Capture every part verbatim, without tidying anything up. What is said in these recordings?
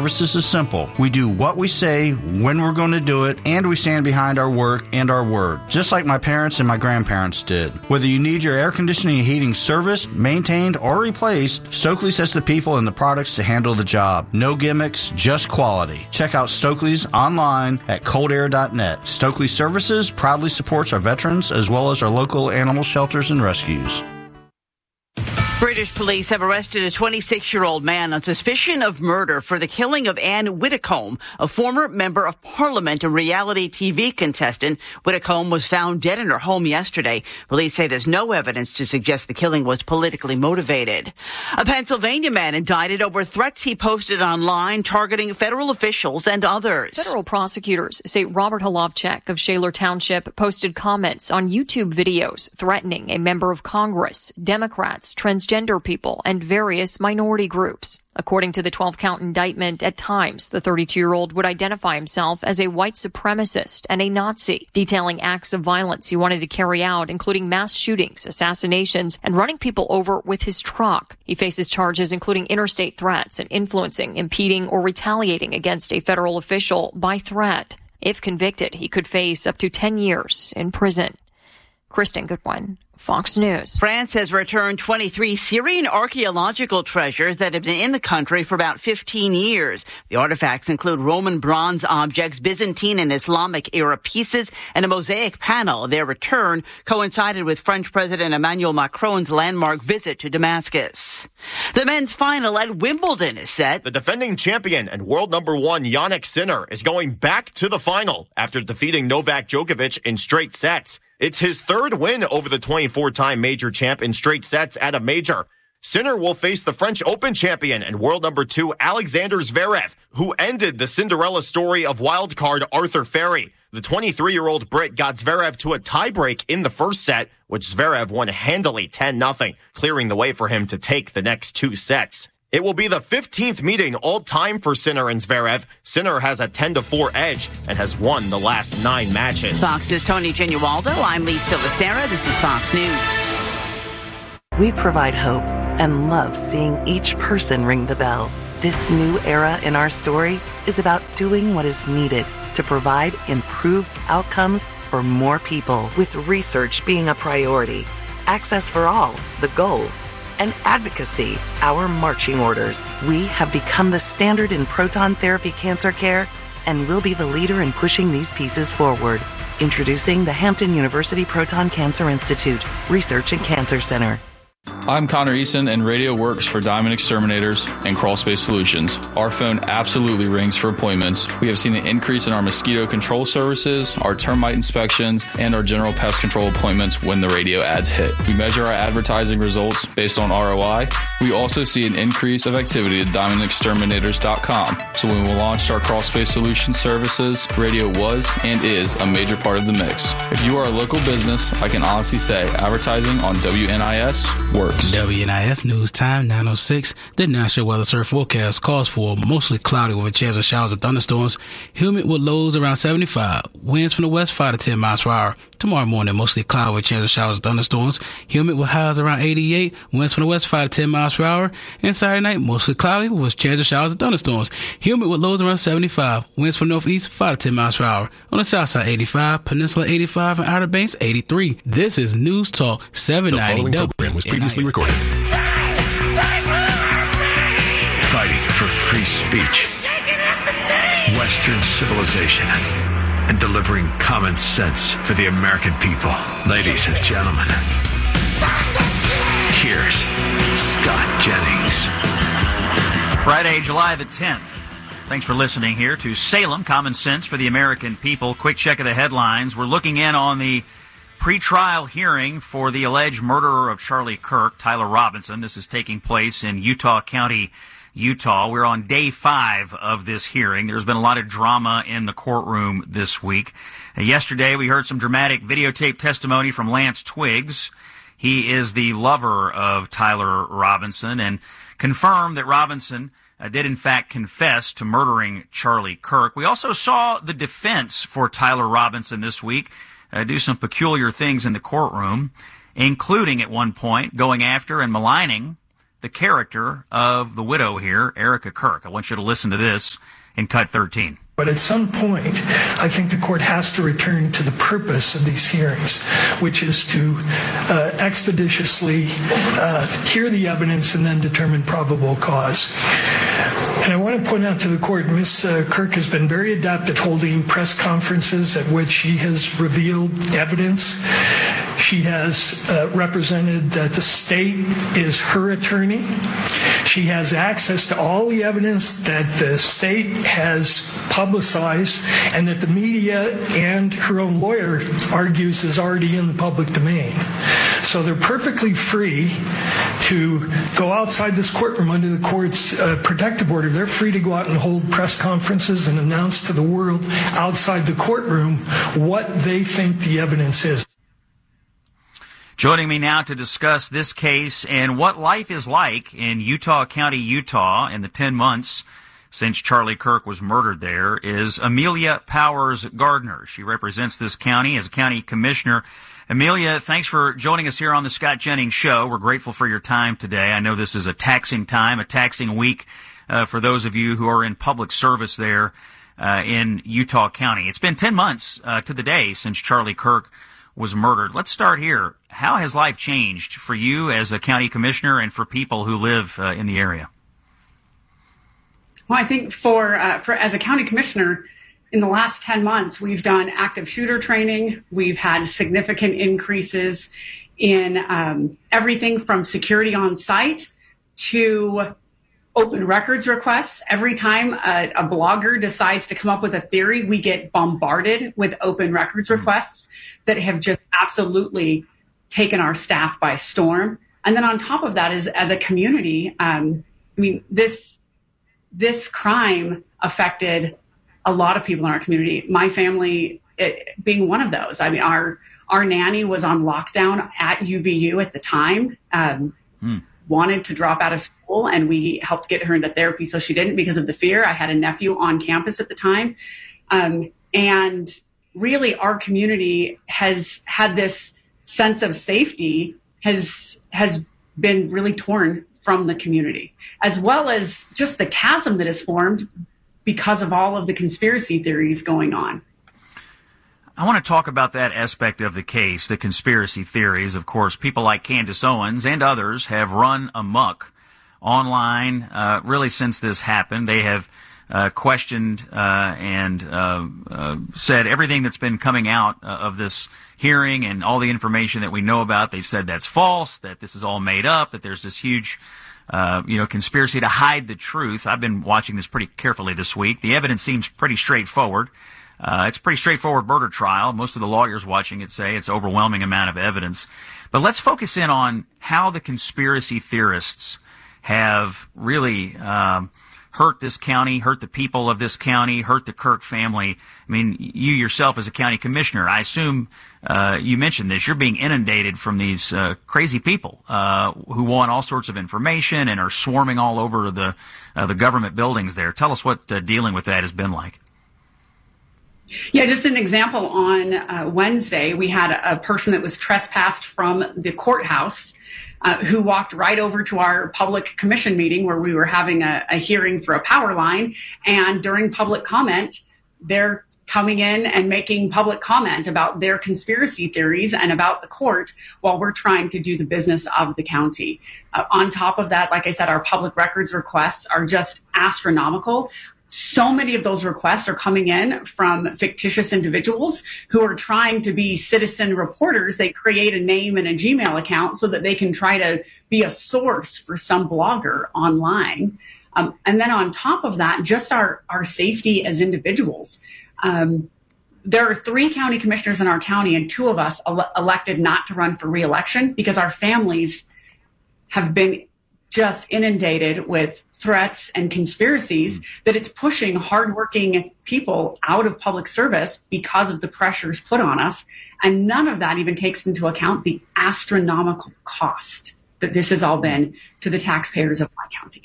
Services is simple. We do what we say, when we're going to do it, and we stand behind our work and our word, just like my parents and my grandparents did. Whether you need your air conditioning and heating serviced, maintained, or replaced, Stokely's has the people and the products to handle the job. No gimmicks, just quality. Check out Stokely's online at cold air dot net. Stokely Services proudly supports our veterans as well as our local animal shelters and rescues. British police have arrested a twenty-six-year-old man on suspicion of murder for the killing of Anne Widdecombe, a former member of parliament and reality T V contestant. Widdecombe was found dead in her home yesterday. Police say there's no evidence to suggest the killing was politically motivated. A Pennsylvania man indicted over threats he posted online targeting federal officials and others. Federal prosecutors say Robert Holovchek of Shaler Township posted comments on YouTube videos threatening a member of Congress, Democrats, transgender people, and various minority groups. According to the twelve-count indictment, at times, the thirty-two-year-old would identify himself as a white supremacist and a Nazi, detailing acts of violence he wanted to carry out, including mass shootings, assassinations, and running people over with his truck. He faces charges including interstate threats and influencing, impeding, or retaliating against a federal official by threat. If convicted, he could face up to ten years in prison. Kristen Goodwin, Fox News. France has returned twenty-three Syrian archaeological treasures that have been in the country for about fifteen years. The artifacts include Roman bronze objects, Byzantine and Islamic era pieces, and a mosaic panel. Their return coincided with French President Emmanuel Macron's landmark visit to Damascus. The men's final at Wimbledon is set. The defending champion and world number one Jannik Sinner is going back to the final after defeating Novak Djokovic in straight sets. It's his third win over the twenty-four-time major champ in straight sets at a major. Sinner will face the French Open champion and world number two Alexander Zverev, who ended the Cinderella story of wildcard Arthur Ferry. The twenty-three-year-old Brit got Zverev to a tiebreak in the first set, which Zverev won handily ten nothing, clearing the way for him to take the next two sets. It will be the fifteenth meeting all-time for Sinner and Zverev. Sinner has a ten to four edge and has won the last nine matches. Fox's Tony Genualdo. I'm Lisa Lacera. This is Fox News. We provide hope and love seeing each person ring the bell. This new era in our story is about doing what is needed to provide improved outcomes for more people, with research being a priority, access for all, the goal, and advocacy, our marching orders. We have become the standard in proton therapy cancer care and will be the leader in pushing these pieces forward. Introducing the Hampton University Proton Cancer Institute Research and Cancer Center. I'm Connor Eason, and radio works for Diamond Exterminators and Crawl Space Solutions. Our phone absolutely rings for appointments. We have seen an increase in our mosquito control services, our termite inspections, and our general pest control appointments when the radio ads hit. We measure our advertising results based on R O I. We also see an increase of activity at diamond exterminators dot com. So when we launched our Crawl Space Solutions services, radio was and is a major part of the mix. If you are a local business, I can honestly say advertising on W N I S works. W N I S News Time nine oh six. The National Weather Service forecast calls for mostly cloudy with a chance of showers and thunderstorms. Humid with lows around seventy-five. Winds from the west five to ten miles per hour. Tomorrow morning, mostly cloudy with a chance of showers and thunderstorms. Humid with highs around eighty-eight. Winds from the west five to ten miles per hour. And Saturday night, mostly cloudy with a chance of showers and thunderstorms. Humid with lows around seventy-five. Winds from northeast five to ten miles per hour. On the south side, eighty-five. Peninsula, eighty-five. And Outer Banks, eighty-three. This is News Talk seven ninety. The following program was previously recorded. Fighting for free speech, Western civilization, and delivering common sense for the American people. Ladies and gentlemen, here's Scott Jennings. Friday, July the tenth. Thanks for listening here to Salem, Common Sense for the American People. Quick check of the headlines. We're looking in on the pre-trial hearing for the alleged murderer of Charlie Kirk, Tyler Robinson. This is taking place in Utah County, Utah. We're on day five of this hearing. There's been a lot of drama in the courtroom this week. Uh, yesterday, we heard some dramatic videotape testimony from Lance Twiggs. He is the lover of Tyler Robinson and confirmed that Robinson uh, did, in fact, confess to murdering Charlie Kirk. We also saw the defense for Tyler Robinson this week Uh, do some peculiar things in the courtroom, including at one point going after and maligning the character of the widow here, Erica Kirk. I want you to listen to this in cut thirteen. But at some point, I think the court has to return to the purpose of these hearings, which is to uh, expeditiously uh, hear the evidence and then determine probable cause. And I want to point out to the court, Miz Uh, Kirk has been very adept at holding press conferences at which she has revealed evidence. She has uh, represented that the state is her attorney. She has access to all the evidence that the state has publicized and that the media and her own lawyer argues is already in the public domain. So they're perfectly free to go outside this courtroom under the court's uh, protective order. They're free to go out and hold press conferences and announce to the world outside the courtroom what they think the evidence is. Joining me now to discuss this case and what life is like in Utah County, Utah, in the ten months since Charlie Kirk was murdered there is Amelia Powers Gardner. She represents this county as a county commissioner. Amelia, thanks for joining us here on the Scott Jennings Show. We're grateful for your time today. I know this is a taxing time, a taxing week uh, for those of you who are in public service there uh, in Utah County. It's been ten months uh, to the day since Charlie Kirk was murdered. Let's start here. How has life changed for you as a county commissioner and for people who live uh, in the area? Well, I think for uh, for as a county commissioner, in the last ten months, we've done active shooter training. We've had significant increases in um, everything from security on site to open records requests. Every time a, a blogger decides to come up with a theory, we get bombarded with open records requests that have just absolutely taken our staff by storm. And then on top of that is, as a community, um, I mean, this this crime affected a lot of people in our community. My family it, being one of those. I mean, our our nanny was on lockdown at U V U at the time. Um, hmm. Wanted to drop out of school, and we helped get her into therapy so she didn't because of the fear. I had a nephew on campus at the time. Um, and really our community has had this sense of safety has has been really torn from the community, as well as just the chasm that has formed because of all of the conspiracy theories going on. I want to talk about that aspect of the case, the conspiracy theories. Of course, people like Candace Owens and others have run amok online uh, really since this happened. They have uh, questioned uh, and uh, uh, said everything that's been coming out uh, of this hearing and all the information that we know about. They've said that's false, that this is all made up, that there's this huge uh, you know, conspiracy to hide the truth. I've been watching this pretty carefully this week. The evidence seems pretty straightforward. Uh, it's a pretty straightforward murder trial. Most of the lawyers watching it say it's an overwhelming amount of evidence. But let's focus in on how the conspiracy theorists have really um, hurt this county, hurt the people of this county, hurt the Kirk family. I mean, you yourself as a county commissioner, I assume uh, you mentioned this, you're being inundated from these uh, crazy people uh, who want all sorts of information and are swarming all over the, uh, the government buildings there. Tell us what uh, dealing with that has been like. Yeah, just an example, on uh, Wednesday, we had a, a person that was trespassed from the courthouse uh, who walked right over to our public commission meeting where we were having a, a hearing for a power line. And during public comment, they're coming in and making public comment about their conspiracy theories and about the court while we're trying to do the business of the county. Uh, on top of that, like I said, our public records requests are just astronomical. So many of those requests are coming in from fictitious individuals who are trying to be citizen reporters. They create a name and a Gmail account so that they can try to be a source for some blogger online. Um, and then on top of that, just our, our safety as individuals. Um, there are three county commissioners in our county, and two of us ele- elected not to run for re-election because our families have been just inundated with threats and conspiracies that it's pushing hardworking people out of public service because of the pressures put on us. And none of that even takes into account the astronomical cost that this has all been to the taxpayers of my county.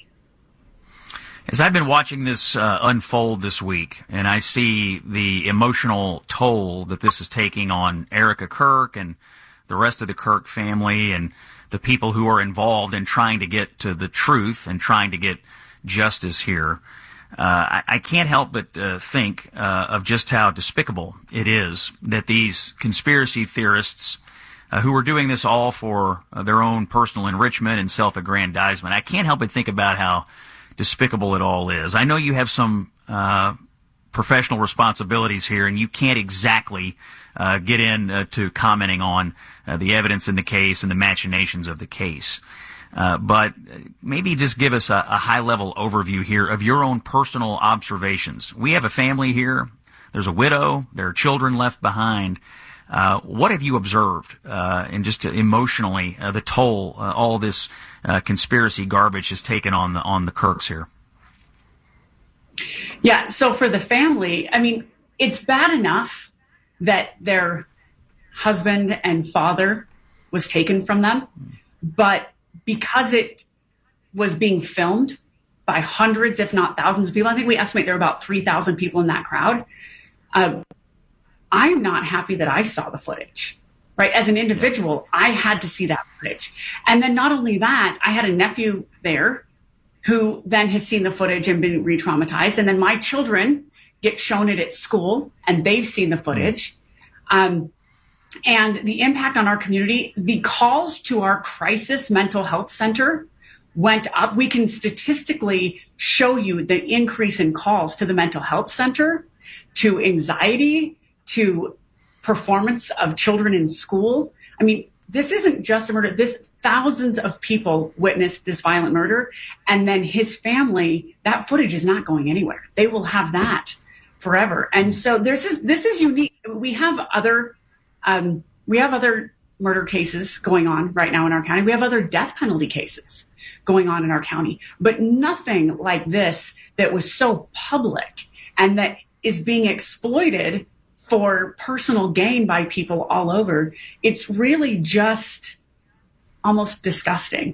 As I've been watching this uh, unfold this week, and I see the emotional toll that this is taking on Erica Kirk and the rest of the Kirk family and the people who are involved in trying to get to the truth and trying to get justice here. Uh, I, I can't help but uh, think uh, of just how despicable it is that these conspiracy theorists uh, who are doing this all for uh, their own personal enrichment and self-aggrandizement, I can't help but think about how despicable it all is. I know you have some uh, professional responsibilities here, and you can't exactly uh, get in uh, to commenting on uh, the evidence in the case and the machinations of the case. Uh, but maybe just give us a, a high-level overview here of your own personal observations. We have a family here. There's a widow. There are children left behind. Uh, what have you observed, uh, and just emotionally, uh, the toll uh, all this uh, conspiracy garbage has taken on the on the Kirks here? Yeah, so for the family, I mean, it's bad enough that their husband and father was taken from them, but because it was being filmed by hundreds, if not thousands of people, I think we estimate there were about three thousand people in that crowd. Uh, I'm not happy that I saw the footage, right? As an individual, I had to see that footage. And then not only that, I had a nephew there who then has seen the footage and been re-traumatized. And then my children get shown it at school and they've seen the footage. Um, and the impact on our community, the calls to our crisis mental health center went up. We can statistically show you the increase in calls to the mental health center, to anxiety, to performance of children in school. I mean, this isn't just a murder. This thousands of people witnessed this violent murder, and then his family, that footage is not going anywhere. They will have that forever. And so this is this is unique. We have other um, we have other murder cases going on right now in our county. We have other death penalty cases going on in our county, but nothing like this that was so public and that is being exploited for personal gain by people all over. It's really just almost disgusting.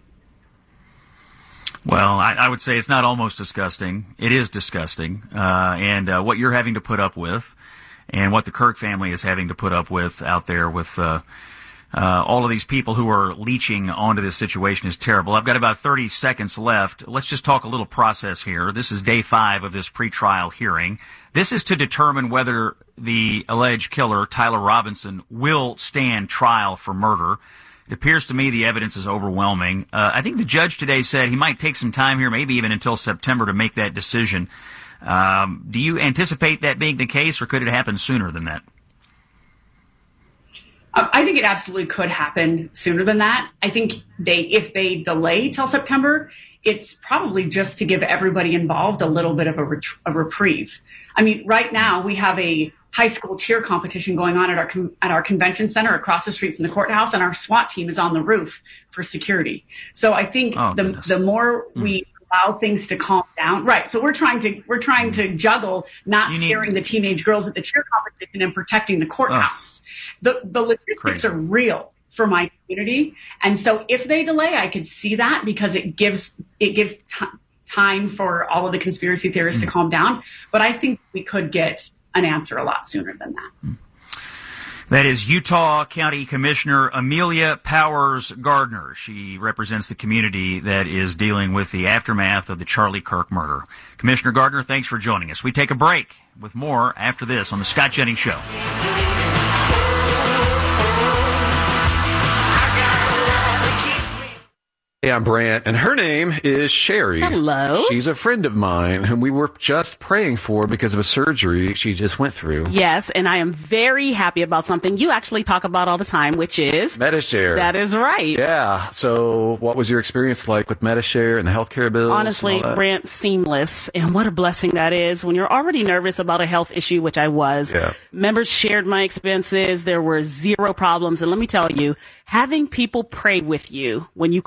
Well, I, I would say it's not almost disgusting. It is disgusting. Uh, and uh, what you're having to put up with and what the Kirk family is having to put up with out there with uh, uh, all of these people who are leeching onto this situation is terrible. I've got about thirty seconds left. Let's just talk a little process here. This is day five of this pretrial hearing. This is to determine whether the alleged killer, Tyler Robinson, will stand trial for murder. It appears to me the evidence is overwhelming. Uh, I think the judge today said he might take some time here, maybe even until September, to make that decision. Um, do you anticipate that being the case, or could it happen sooner than that? I think it absolutely could happen sooner than that. I think they, if they delay till September, it's probably just to give everybody involved a little bit of a, ret- a reprieve. I mean, right now we have a high school cheer competition going on at our con- at our convention center across the street from the courthouse, and our SWAT team is on the roof for security. So I think oh, the goodness. the more mm. we allow things to calm down, right? So we're trying to we're trying mm. to juggle not you scaring need- the teenage girls at the cheer competition and protecting the courthouse. Oh. The the logistics Crazy. are real for my community, and so if they delay, I could see that because it gives it gives t- time for all of the conspiracy theorists mm. to calm down. But I think we could get an answer a lot sooner than that. Mm. That is Utah County Commissioner Amelia Powers Gardner. She represents the community that is dealing with the aftermath of the Charlie Kirk murder. Commissioner Gardner, thanks for joining us. We take a break with more after this on the Scott Jennings Show. Hey, I'm Brant, and her name is Sherry. Hello. She's a friend of mine whom we were just praying for because of a surgery she just went through. Yes, and I am very happy about something you actually talk about all the time, which is Medi-Share. That is right. Yeah. So what was your experience like with Medi-Share and the healthcare bills? Honestly, Brant, seamless. And what a blessing that is when you're already nervous about a health issue, which I was. Yeah. Members shared my expenses. There were zero problems. And let me tell you, having people pray with you when you call in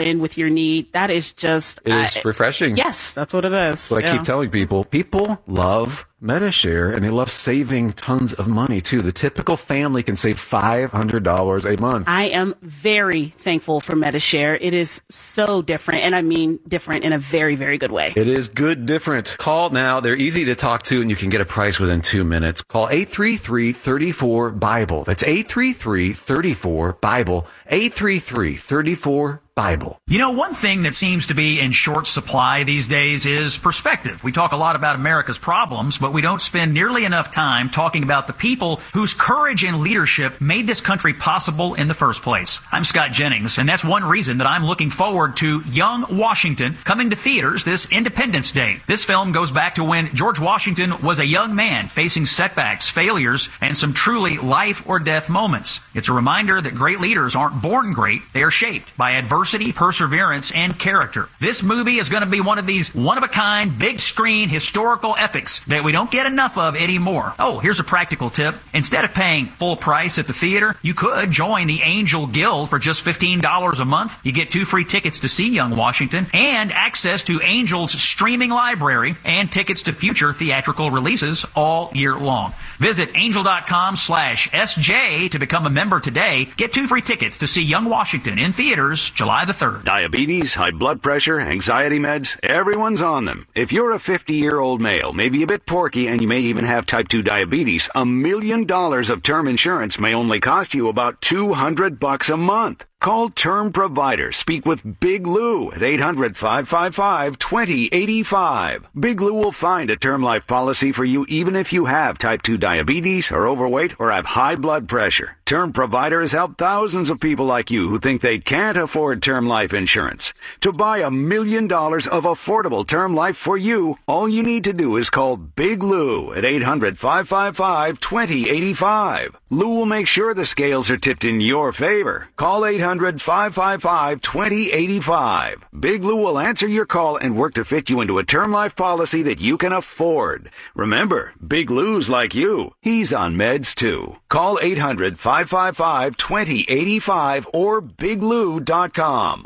in with your need. That is just... It is uh, refreshing. Yes, that's what it is. What yeah. I keep telling people, people love MediShare, and they love saving tons of money, too. The typical family can save five hundred dollars a month. I am very thankful for MediShare. It is so different, and I mean different in a very, very good way. It is good different. Call now. They're easy to talk to, and you can get a price within two minutes. Call eight three three, three four, BIBLE. That's eight three three, three four, BIBLE. eight three three, three four, Bible. You know, one thing that seems to be in short supply these days is perspective. We talk a lot about America's problems, but we don't spend nearly enough time talking about the people whose courage and leadership made this country possible in the first place. I'm Scott Jennings, and that's one reason that I'm looking forward to Young Washington coming to theaters this Independence Day. This film goes back to when George Washington was a young man facing setbacks, failures, and some truly life or death moments. It's a reminder that great leaders aren't born great, they are shaped by adversity, perseverance, and character. This movie is going to be one of these one-of-a-kind, big-screen historical epics that we don't get enough of anymore. Oh, here's a practical tip. Instead of paying full price at the theater, you could join the Angel Guild for just fifteen dollars a month. You get two free tickets to see Young Washington and access to Angel's streaming library and tickets to future theatrical releases all year long. Visit angel.com slash SJ to become a member today. Get two free tickets to see Young Washington in theaters July the third. Diabetes, high blood pressure, anxiety meds, everyone's on them. If you're a fifty-year-old male, maybe a bit porky, and you may even have type two diabetes, a million dollars of term insurance may only cost you about two hundred bucks a month. Call Term Provider. Speak with Big Lou at eight hundred, five five five, two zero eight five. Big Lou will find a term life policy for you even if you have type two diabetes, are overweight, or have high blood pressure. Term Provider has helped thousands of people like you who think they can't afford term life insurance. To buy a million dollars of affordable term life for you, all you need to do is call Big Lou at eight hundred, five five five, two zero eight five. Lou will make sure the scales are tipped in your favor. Call eight hundred, five five five, two zero eight five. Big Lou will answer your call and work to fit you into a term life policy that you can afford. Remember, Big Lou's like you. He's on meds too. Call eight hundred, five five five, two zero eight five or big lou dot com.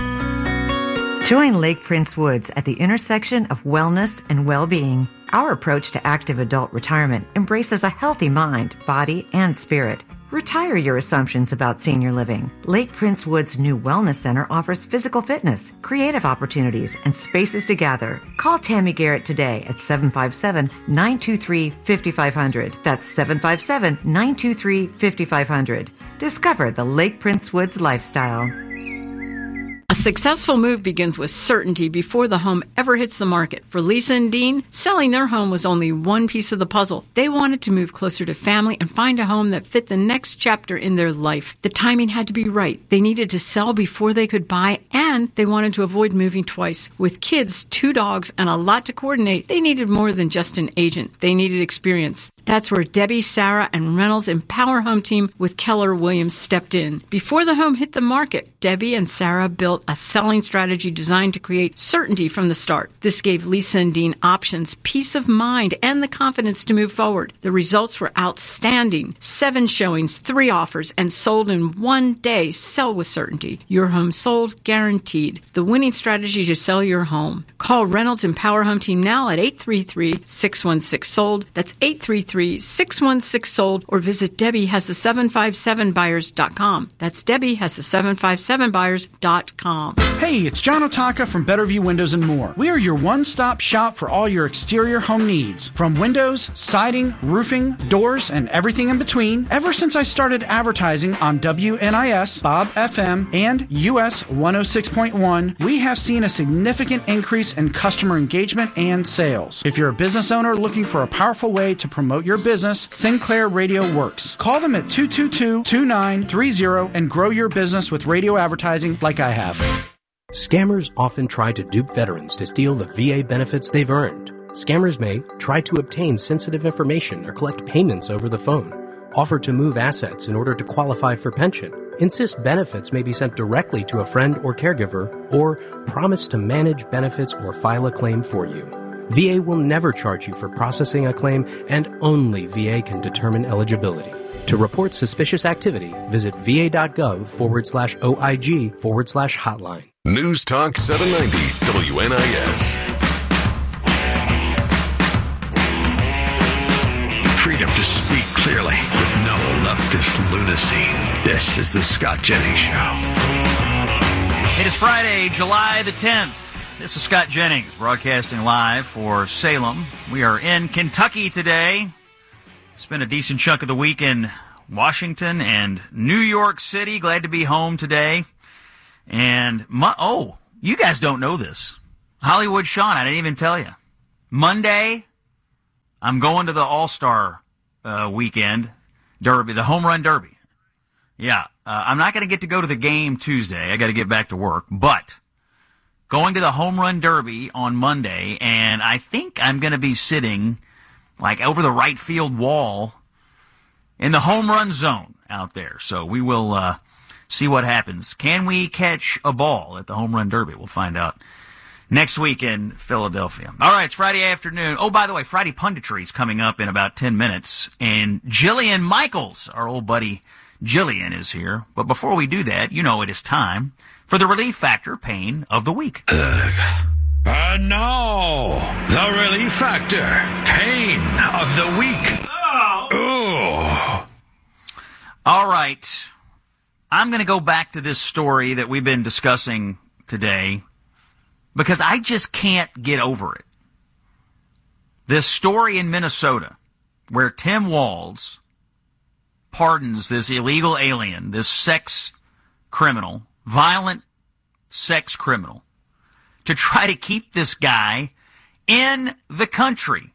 Join Lake Prince Woods at the intersection of wellness and well-being. Our approach to active adult retirement embraces a healthy mind, body, and spirit. Retire your assumptions about senior living. Lake Prince Woods' new wellness center offers physical fitness, creative opportunities, and spaces to gather. Call Tammy Garrett today at seven five seven, nine two three, five five zero zero. That's seven five seven, nine two three, five five zero zero. Discover the Lake Prince Woods lifestyle. A successful move begins with certainty before the home ever hits the market. For Lisa and Dean, selling their home was only one piece of the puzzle. They wanted to move closer to family and find a home that fit the next chapter in their life. The timing had to be right. They needed to sell before they could buy, and they wanted to avoid moving twice. With kids, two dogs, and a lot to coordinate, they needed more than just an agent. They needed experience. That's where Debbie, Sarah, and Reynolds Empower Home Team with Keller Williams stepped in. Before the home hit the market, Debbie and Sarah built a selling strategy designed to create certainty from the start. This gave Lisa and Dean options, peace of mind, and the confidence to move forward. The results were outstanding. Seven showings, three offers, and sold in one day. Sell with certainty. Your home sold, guaranteed. The winning strategy to sell your home. Call Reynolds Empower Home Team now at eight three three, six one six, sold. That's eight three three, six one six, sold. Or visit Debbie has the seven five seven buyers dot com. That's Debbie has the seven five seven buyers dot com. Hey, it's John Otaka from Better View Windows and More. We are your one-stop shop for all your exterior home needs. From windows, siding, roofing, doors, and everything in between. Ever since I started advertising on W N I S, Bob F M, and U S one oh six point one, we have seen a significant increase in customer engagement and sales. If you're a business owner looking for a powerful way to promote your business, Sinclair Radio works. Call them at two two two, two nine three zero and grow your business with radio advertising like I have. Scammers often try to dupe veterans to steal the V A benefits they've earned. Scammers may try to obtain sensitive information or collect payments over the phone, offer to move assets in order to qualify for pension, insist benefits may be sent directly to a friend or caregiver, or promise to manage benefits or file a claim for you. V A will never charge you for processing a claim, and only V A can determine eligibility. To report suspicious activity, visit va.gov forward slash OIG forward slash hotline. News Talk seven ninety W N I S. Freedom to speak clearly with no leftist lunacy. This is the Scott Jennings Show. It is Friday, July the tenth. This is Scott Jennings, broadcasting live for Salem. We are in Kentucky today. Spent a decent chunk of the week in Washington and New York City. Glad to be home today. And, my, oh, you guys don't know this. Hollywood Sean, I didn't even tell you. Monday, I'm going to the All-Star uh, weekend Derby, the Home Run Derby. Yeah, uh, I'm not going to get to go to the game Tuesday. I got to get back to work. But going to the Home Run Derby on Monday, and I think I'm going to be sitting like over the right field wall in the home run zone out there. So we will uh, see what happens. Can we catch a ball at the Home Run Derby? We'll find out next week in Philadelphia. All right, it's Friday afternoon. Oh, by the way, Friday Punditry is coming up in about ten minutes. And Jillian Michaels, our old buddy Jillian, is here. But before we do that, you know it is time for the Relief Factor Pain of the Week. Ugh. And now, the Relief Factor Pain of the Week. Oh. All right. I'm going to go back to this story that we've been discussing today because I just can't get over it. This story in Minnesota where Tim Walz pardons this illegal alien, this sex criminal, violent sex criminal, to try to keep this guy in the country.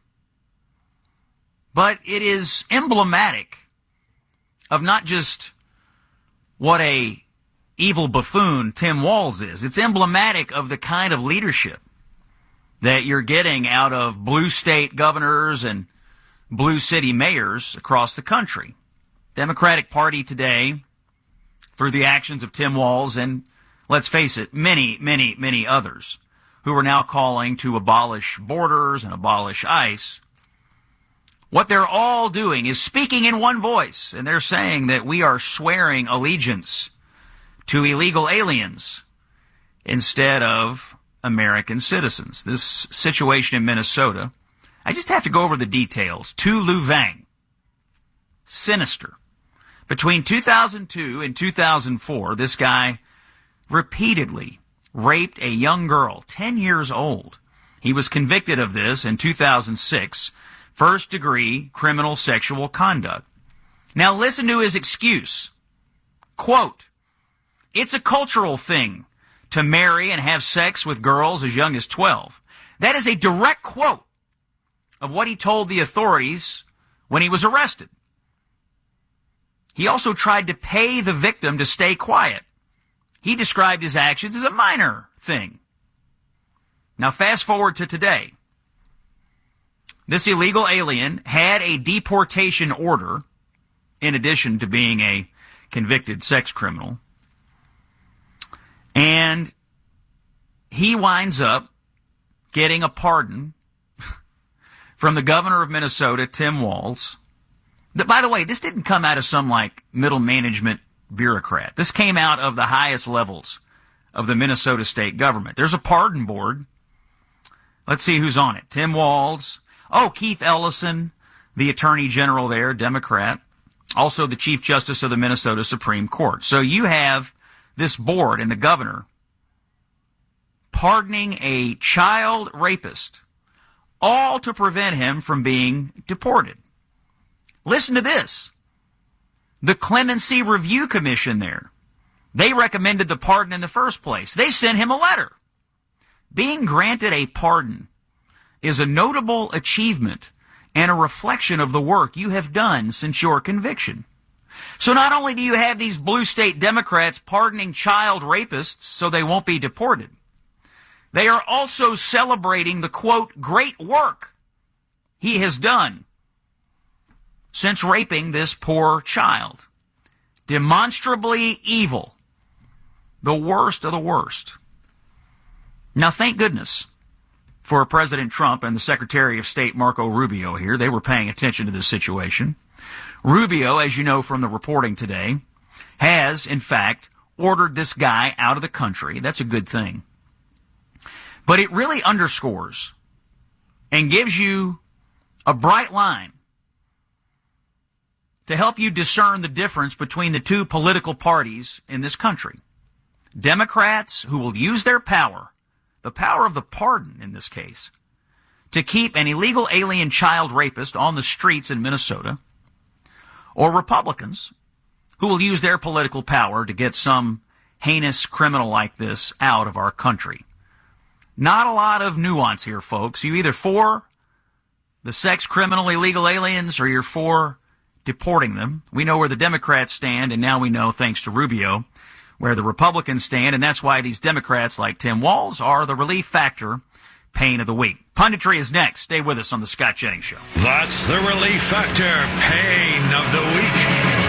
But it is emblematic of not just what a evil buffoon Tim Walz is. It's emblematic of the kind of leadership that you're getting out of blue state governors and blue city mayors across the country. Democratic Party today, through the actions of Tim Walz and, let's face it, many, many, many others who are now calling to abolish borders and abolish ICE, what they're all doing is speaking in one voice, and they're saying that we are swearing allegiance to illegal aliens instead of American citizens. This situation in Minnesota, I just have to go over the details. Tu Lu Vang, sinister. Between two thousand two and two thousand four, this guy repeatedly raped a young girl, ten years old. He was convicted of this in two thousand six, first-degree criminal sexual conduct. Now listen to his excuse. Quote, "It's a cultural thing to marry and have sex with girls as young as twelve. That is a direct quote of what he told the authorities when he was arrested. He also tried to pay the victim to stay quiet. He described his actions as a minor thing. Now fast forward to today. This illegal alien had a deportation order in addition to being a convicted sex criminal. And he winds up getting a pardon from the governor of Minnesota, Tim Walz. By the way, this didn't come out of some like middle management bureaucrat. This came out of the highest levels of the Minnesota state government. There's a pardon board. Let's see who's on it. Tim Walz. Oh, Keith Ellison, the attorney general there, Democrat. Also the chief justice of the Minnesota Supreme Court. So you have this board and the governor pardoning a child rapist, all to prevent him from being deported. Listen to this. The Clemency Review Commission there, they recommended the pardon in the first place. They sent him a letter. Being granted a pardon is a notable achievement and a reflection of the work you have done since your conviction. So not only do you have these blue state Democrats pardoning child rapists so they won't be deported, they are also celebrating the, quote, great work he has done since raping this poor child. Demonstrably evil. The worst of the worst. Now, thank goodness for President Trump and the Secretary of State Marco Rubio here. They were paying attention to this situation. Rubio, as you know from the reporting today, has, in fact, ordered this guy out of the country. That's a good thing. But it really underscores and gives you a bright line to help you discern the difference between the two political parties in this country. Democrats who will use their power, the power of the pardon in this case, to keep an illegal alien child rapist on the streets in Minnesota, or Republicans who will use their political power to get some heinous criminal like this out of our country. Not a lot of nuance here, folks. You're either for the sex criminal illegal aliens or you're for deporting them. We know where the Democrats stand, and now we know, thanks to Rubio, where the Republicans stand, and that's why these Democrats like Tim Walz are the relief factor pain of the week. Punditry is next. Stay with us on the Scott Jennings Show. That's the relief factor pain of the week.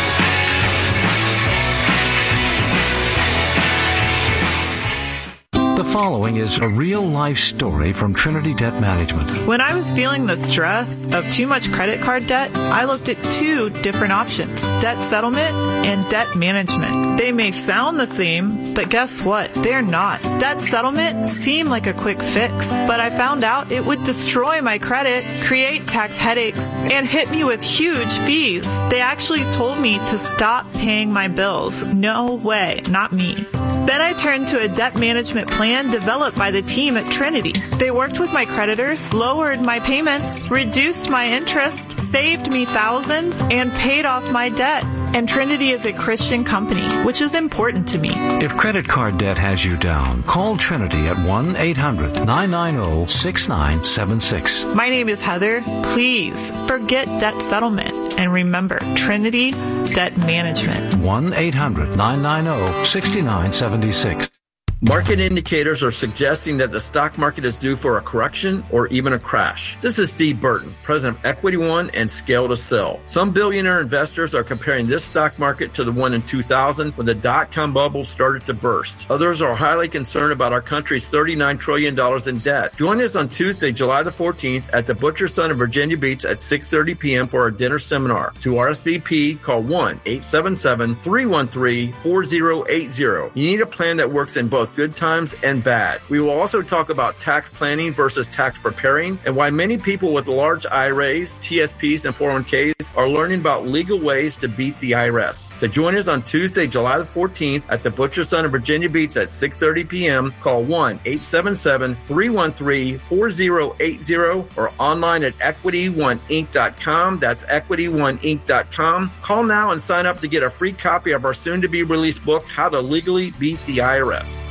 The following is a real-life story from Trinity Debt Management. When I was feeling the stress of too much credit card debt, I looked at two different options, debt settlement and debt management. They may sound the same, but guess what? They're not. Debt settlement seemed like a quick fix, but I found out it would destroy my credit, create tax headaches, and hit me with huge fees. They actually told me to stop paying my bills. No way, not me. Then I turned to a debt management plan developed by the team at Trinity. They worked with my creditors, lowered my payments, reduced my interest, saved me thousands, and paid off my debt. And Trinity is a Christian company, which is important to me. If credit card debt has you down, call Trinity at one eight hundred nine nine zero six nine seven six. My name is Heather. Please forget debt settlement and remember Trinity Debt Management. one eight hundred nine nine zero six nine seven six. Market indicators are suggesting that the stock market is due for a correction or even a crash. This is Steve Burton, president of Equity One and Scale to Sell. Some billionaire investors are comparing this stock market to the one in two thousand when the dot-com bubble started to burst. Others are highly concerned about our country's thirty-nine trillion dollars in debt. Join us on Tuesday, July the fourteenth at the Butcher Son in Virginia Beach at six thirty p.m. for our dinner seminar. To R S V P, call one eight seven seven three one three four zero eight zero. You need a plan that works in both good times and bad. We will also talk about tax planning versus tax preparing and why many people with large I R As, T S Ps, and four oh one k's are learning about legal ways to beat the I R S. To join us on Tuesday, July the fourteenth at the Butcher Son in Virginia Beach at six thirty p.m., call one eight seven seven three one three four zero eight zero or online at equity one inc dot com. That's equity one inc dot com. Call now and sign up to get a free copy of our soon-to-be-released book, How to Legally Beat the I R S.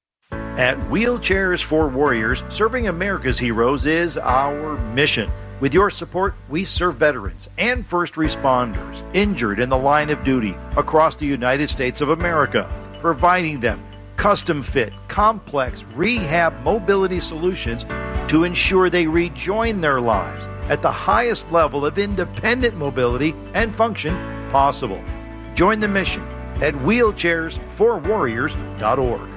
At Wheelchairs for Warriors, serving America's heroes is our mission. With your support, we serve veterans and first responders injured in the line of duty across the United States of America, providing them custom-fit, complex rehab mobility solutions to ensure they rejoin their lives at the highest level of independent mobility and function possible. Join the mission at wheelchairs for warriors dot org.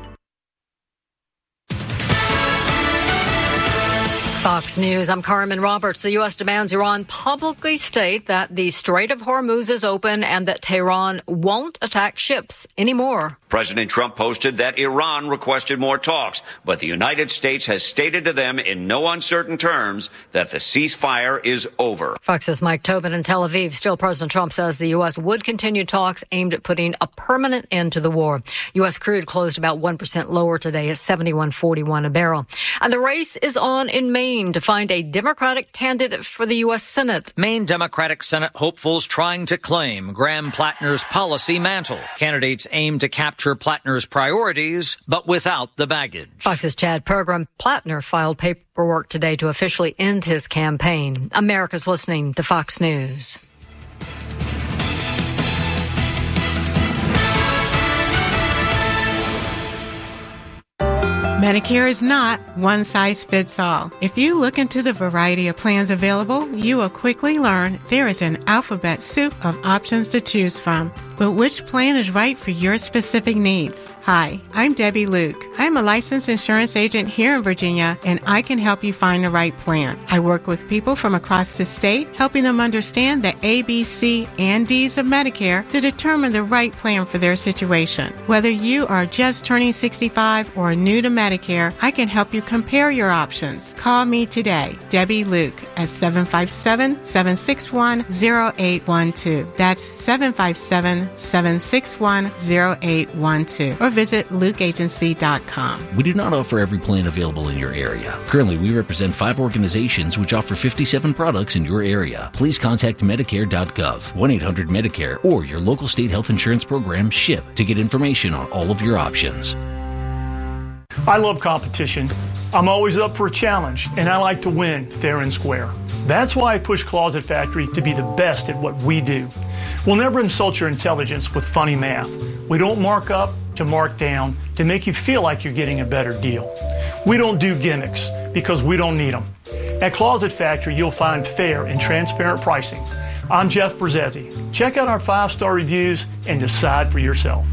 Fox News, I'm Carmen Roberts. The U S demands Iran publicly state that the Strait of Hormuz is open and that Tehran won't attack ships anymore. President Trump posted that Iran requested more talks, but the United States has stated to them in no uncertain terms that the ceasefire is over. Fox's Mike Tobin in Tel Aviv. Still, President Trump says the U S would continue talks aimed at putting a permanent end to the war. U S crude closed about one percent lower today at seventy-one forty-one a barrel. And the race is on in Maine to find a Democratic candidate for the U S Senate. Maine Democratic Senate hopefuls trying to claim Graham Plattner's policy mantle. Candidates aim to capture Plattner's priorities, but without the baggage. Fox's Chad Pergram. Plattner filed paperwork today to officially end his campaign. America's listening to Fox News. Medicare is not one size fits all. If you look into the variety of plans available, you will quickly learn there is an alphabet soup of options to choose from. But which plan is right for your specific needs? Hi, I'm Debbie Luke. I'm a licensed insurance agent here in Virginia, and I can help you find the right plan. I work with people from across the state, helping them understand the A, B, C, and D's of Medicare to determine the right plan for their situation. Whether you are just turning sixty-five or new to Medicare, I can help you compare your options. Call me today, Debbie Luke, at seven five seven, seven six one, zero eight one two. That's seven five seven, seven six one, zero eight one two. Or visit luke agency dot com. We do not offer every plan available in your area. Currently, we represent five organizations which offer fifty-seven products in your area. Please contact Medicare dot gov, one eight hundred Medicare, or your local state health insurance program, SHIP, to get information on all of your options. I love competition. I'm always up for a challenge, and I like to win fair and square. That's why I push Closet Factory to be the best at what we do. We'll never insult your intelligence with funny math. We don't mark up to mark down to make you feel like you're getting a better deal. We don't do gimmicks because we don't need them. At Closet Factory, you'll find fair and transparent pricing. I'm Jeff Brzezzi. Check out our five-star reviews and decide for yourself.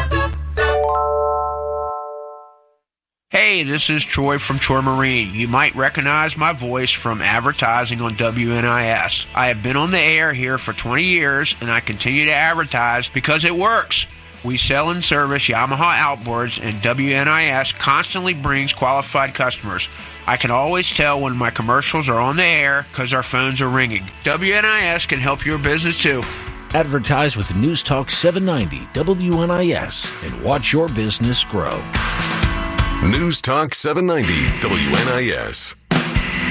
Hey, this is Troy from Troy Marine. You might recognize my voice from advertising on W N I S. I have been on the air here for twenty years, and I continue to advertise because it works. We sell and service Yamaha outboards, and W N I S constantly brings qualified customers. I can always tell when my commercials are on the air because our phones are ringing. W N I S can help your business too. Advertise with News Talk seven ninety W N I S and watch your business grow. News Talk seven ninety W N I S.